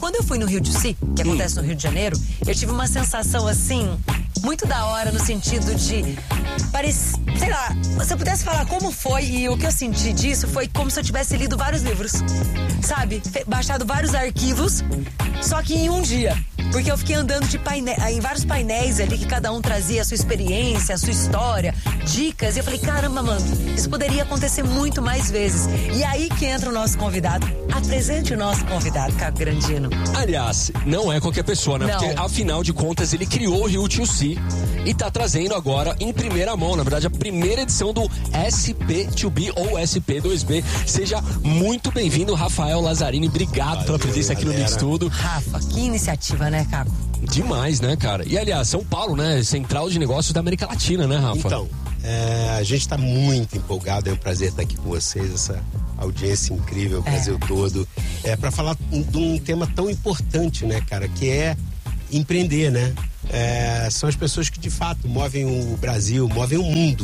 quando eu fui no Rio de Si, que acontece no Rio de Janeiro, eu tive uma sensação assim, muito da hora, no sentido de, sei lá, se eu pudesse falar como foi, e o que eu senti disso foi como se eu tivesse lido vários livros, sabe? Baixado vários arquivos, só que em um dia. Porque eu fiquei andando em vários painéis ali, que cada um trazia a sua experiência, a sua história, dicas. E eu falei, caramba, mano, isso poderia acontecer muito mais vezes. E aí que entra o nosso convidado. Apresente o nosso convidado, Caco Grandino. Aliás, não é qualquer pessoa, né? Não. Porque, afinal de contas, ele criou o Rio to See e tá trazendo agora, em primeira mão, na verdade, a primeira edição do SP2B ou SP2B. Seja muito bem-vindo, Rafael Lazzarini. Obrigado pela presença aqui no Mix Tudo. Rafa, que iniciativa, né, Caco? Demais, né, cara? E, aliás, São Paulo, né? Central de negócios da América Latina, né, Rafa? Então, a gente está muito empolgado, é um prazer estar aqui com vocês, essa audiência incrível, o Brasil todo, para falar de um tema tão importante, né, cara, que é empreender, né? São as pessoas que de fato movem o Brasil, movem o mundo.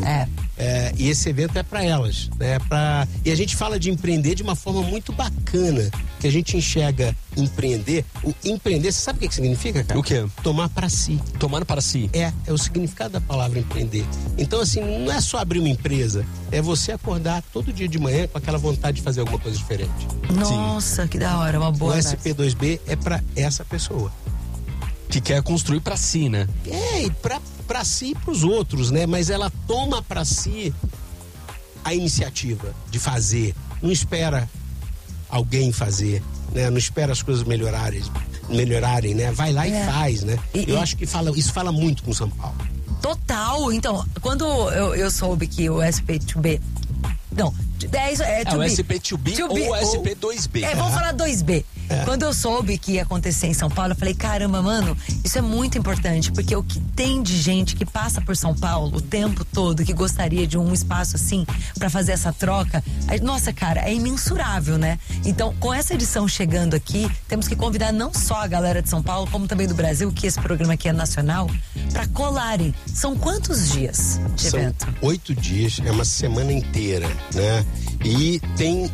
E esse evento é para elas, né? E a gente fala de empreender de uma forma muito bacana, que a gente enxerga empreender. O empreender, você sabe o que significa, cara? O quê? Tomar para si. Tomar para si. É o significado da palavra empreender. Então, assim, não é só abrir uma empresa, é você acordar todo dia de manhã com aquela vontade de fazer alguma coisa diferente. Nossa, sim. Que da hora, uma boa. O SP2B é para essa pessoa. Que quer construir pra si, né? E pra si e pros outros, né? Mas ela toma pra si a iniciativa de fazer. Não espera alguém fazer, né? Não espera as coisas melhorarem, né? Vai lá e faz, né? Eu acho que isso fala muito com São Paulo. Total. Então, quando eu soube que o SP2B... Não, o SP2B ou o SP2B. Vamos falar 2B. Quando eu soube que ia acontecer em São Paulo, eu falei, caramba, mano, isso é muito importante, porque o que tem de gente que passa por São Paulo o tempo todo, que gostaria de um espaço assim, pra fazer essa troca, nossa, cara, é imensurável, né? Então, com essa edição chegando aqui, temos que convidar não só a galera de São Paulo, como também do Brasil, que esse programa aqui é nacional, pra colarem. São quantos dias de evento? São 8 dias, é uma semana inteira, né? E tem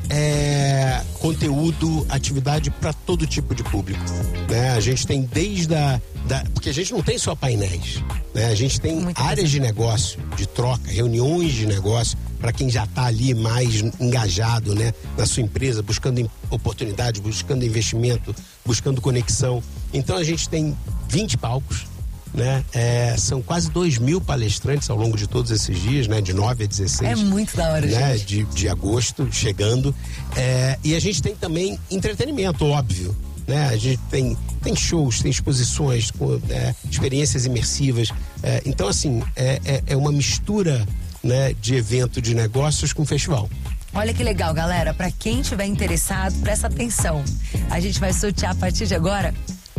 conteúdo, atividade para todo tipo de público, né? A gente tem desde porque a gente não tem só painéis, né? A gente tem áreas de negócio, de troca, reuniões de negócio para quem já está ali mais engajado, né? Na sua empresa, buscando oportunidade, buscando investimento, buscando conexão. Então a gente tem 20 palcos, né? São quase 2.000 palestrantes ao longo de todos esses dias, né? De 9 a 16. É muito da hora, né? gente. De agosto, chegando. E a gente tem também entretenimento, óbvio, né? A gente tem shows, tem exposições, experiências imersivas. Então, assim, é uma mistura, né? De evento de negócios com festival. Olha que legal, galera. Para quem tiver interessado, presta atenção. A gente vai sortear a partir de agora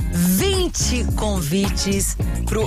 20 convites pro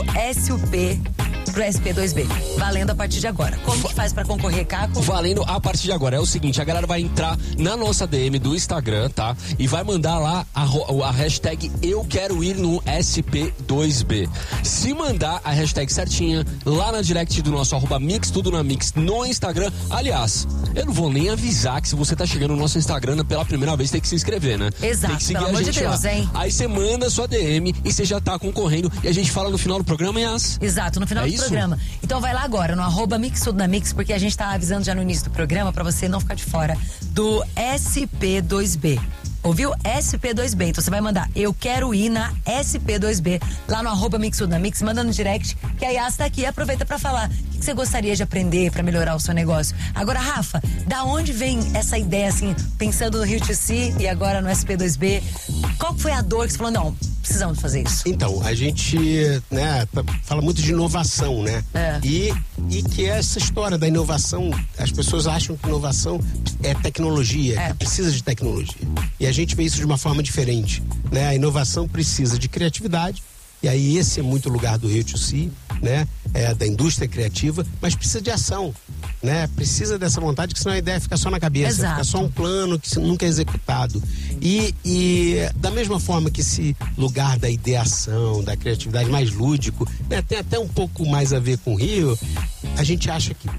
SP2B, valendo a partir de agora. Como que faz pra concorrer, Caco? Valendo a partir de agora. É o seguinte, a galera vai entrar na nossa DM do Instagram, tá? E vai mandar lá a hashtag Eu Quero Ir no SP2B. Se mandar a hashtag certinha lá na direct do nosso @Mix Tudo na Mix no Instagram. Aliás, eu não vou nem avisar que se você tá chegando no nosso Instagram pela primeira vez, tem que se inscrever, né? Exato, tem que seguir pelo amor de Deus, lá. hein? Aí você manda a sua DM e você já tá concorrendo e a gente fala no final do programa, Yas. Exato, no final do programa. Então vai lá agora no @Mix Tudo na Mix, porque a gente tá avisando já no início do programa pra você não ficar de fora do SP2B. Ouviu? SP2B. Então você vai mandar Eu Quero Ir na SP2B lá no @Mix Tudo na Mix, manda no direct que a Yas tá aqui e aproveita pra falar o que você gostaria de aprender pra melhorar o seu negócio. Agora, Rafa, da onde vem essa ideia assim, pensando no Rio to See e agora no SP2B? Qual foi a dor que você falou, não, precisamos fazer isso? Então, a gente, né, fala muito de inovação, né? E que essa história da inovação, as pessoas acham que inovação é tecnologia, que precisa de tecnologia. E a gente vê isso de uma forma diferente, né? A inovação precisa de criatividade, e aí esse é muito o lugar do Rio to See, né? Da indústria criativa, mas precisa de ação, né? Precisa dessa vontade, que senão a ideia fica só na cabeça. Exato. Fica só um plano que nunca é executado. E da mesma forma que esse lugar da ideação, da criatividade mais lúdico, né? Tem até um pouco mais a ver com o Rio, a gente acha que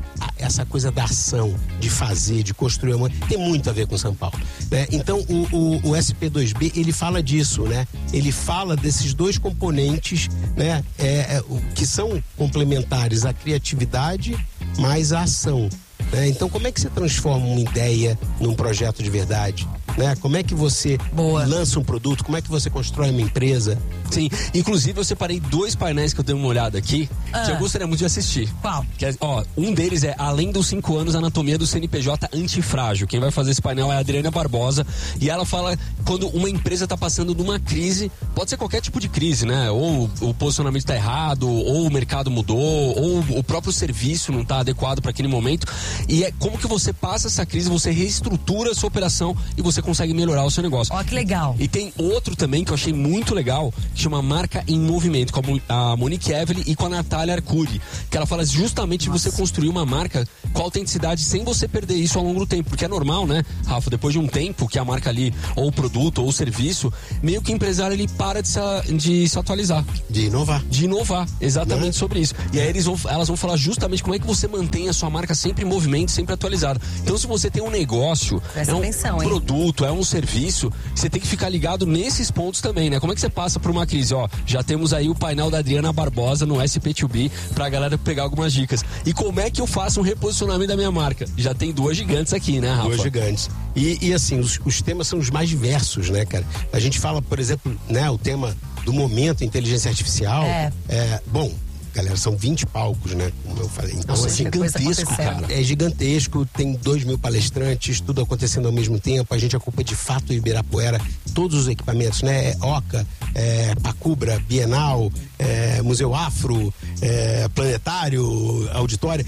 essa coisa da ação, de fazer, de construir uma... tem muito a ver com São Paulo, né? Então o SP2B, ele fala disso, né? Ele fala desses dois componentes, né? Que são complementares, a criatividade mais a ação. Então, como é que você transforma uma ideia num projeto de verdade? Né? Como é que você lança um produto? Como é que você constrói uma empresa? Sim, inclusive eu separei 2 painéis que eu dei uma olhada aqui, que eu gostaria muito de assistir. Qual? Um deles é Além dos 5 anos, a anatomia do CNPJ antifrágil. Quem vai fazer esse painel é a Adriana Barbosa, e ela fala quando uma empresa está passando numa crise, pode ser qualquer tipo de crise, né? Ou o posicionamento está errado, ou o mercado mudou, ou o próprio serviço não está adequado para aquele momento. E é como que você passa essa crise, você reestrutura a sua operação e você consegue melhorar o seu negócio. Ó, que legal. E tem outro também que eu achei muito legal, que chama Marca em Movimento, com a Monique Evelyn e com a Natália Arcuri, que ela fala justamente de você construir uma marca com autenticidade sem você perder isso ao longo do tempo, porque é normal, né, Rafa, depois de um tempo que a marca ali, ou o produto, ou o serviço, meio que o empresário ele para de se atualizar. De inovar, exatamente, sobre isso. E aí elas vão falar justamente como é que você mantém a sua marca sempre em movimento, sempre atualizada. Então, se você tem um negócio, produto, é um serviço, você tem que ficar ligado nesses pontos também, né? Como é que você passa por uma crise? Já temos aí o painel da Adriana Barbosa no SP2B pra galera pegar algumas dicas. E como é que eu faço um reposicionamento da minha marca? Já tem 2 gigantes aqui, né, Rafa? 2 gigantes. E assim, os temas são os mais diversos, né, cara? A gente fala, por exemplo, né, o tema do momento, inteligência artificial. Bom, galera, são 20 palcos, né? Como eu falei. Então, é gigantesco, cara. É gigantesco, tem 2.000 palestrantes, tudo acontecendo ao mesmo tempo. A gente ocupa de fato o Ibirapuera, todos os equipamentos, né? Oca, Pacubra, Bienal, Museu Afro, Planetário, Auditório.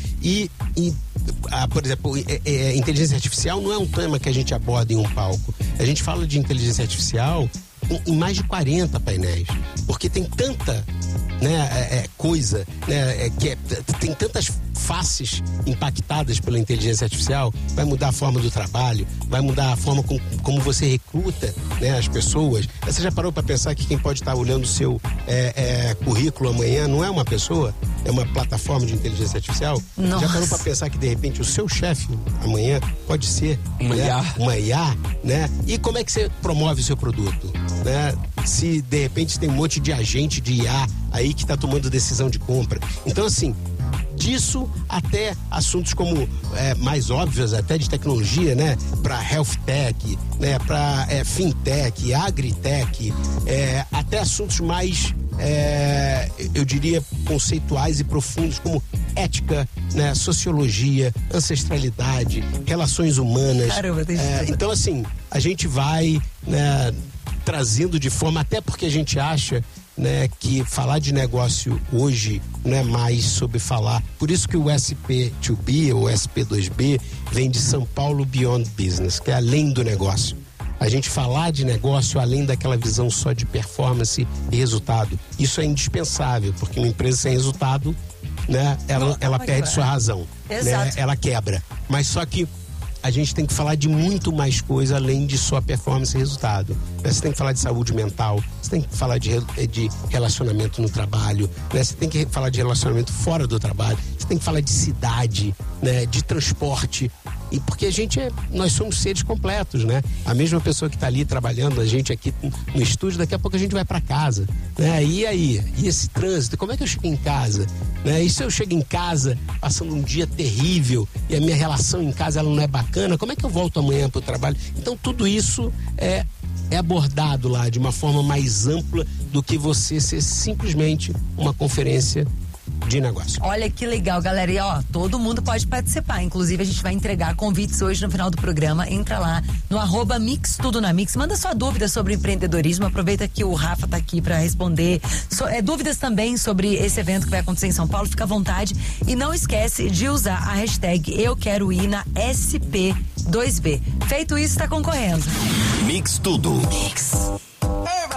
Por exemplo, inteligência artificial não é um tema que a gente aborda em um palco. A gente fala de inteligência artificial em mais de 40 painéis, porque tem tanta coisa, né, tem tantas faces impactadas pela inteligência artificial. Vai mudar a forma do trabalho, vai mudar a forma como você recruta, né, as pessoas. Você já parou para pensar que quem pode estar olhando o seu currículo amanhã não é uma pessoa, é uma plataforma de inteligência artificial? Nossa. Já parou para pensar que de repente o seu chefe amanhã pode ser uma IA, né? E como é que você promove o seu produto, né? Se de repente tem um monte de agente de IA aí que está tomando decisão de compra. Então, assim, disso até assuntos como mais óbvios, até de tecnologia, né? Para health tech, né? Para fintech, agritech, até assuntos mais eu diria conceituais e profundos, como ética, né? Sociologia, ancestralidade, relações humanas. Caramba, então, assim, a gente vai, né, trazendo de forma, até porque a gente acha, né, que falar de negócio hoje não é mais sobre falar. Por isso que o SP2B ou SP2B vem de São Paulo Beyond Business, que é além do negócio. A gente falar de negócio além daquela visão só de performance e resultado. Isso é indispensável, porque uma empresa sem resultado, né, ela perde sua razão. Exato. Né, ela quebra. Mas só que a gente tem que falar de muito mais coisa além de só performance e resultado. Você tem que falar de saúde mental, você tem que falar de relacionamento no trabalho, né? Você tem que falar de relacionamento fora do trabalho, você tem que falar de cidade, né? De transporte. E porque nós somos seres completos, né? A mesma pessoa que está ali trabalhando, a gente aqui no estúdio, daqui a pouco a gente vai para casa, né? E aí? E esse trânsito? Como é que eu chego em casa? Né? E se eu chego em casa passando um dia terrível e a minha relação em casa ela não é bacana, como é que eu volto amanhã para o trabalho? Então tudo isso é abordado lá de uma forma mais ampla do que você ser simplesmente uma conferência de negócio. Olha que legal, galera. E todo mundo pode participar. Inclusive, a gente vai entregar convites hoje no final do programa. Entra lá no @Mix Tudo na Mix. Manda sua dúvida sobre empreendedorismo. Aproveita que o Rafa tá aqui para responder. Dúvidas também sobre esse evento que vai acontecer em São Paulo. Fica à vontade. E não esquece de usar a hashtag Eu Quero Ir na SP2B. Feito isso, tá concorrendo. Mix Tudo. Mix.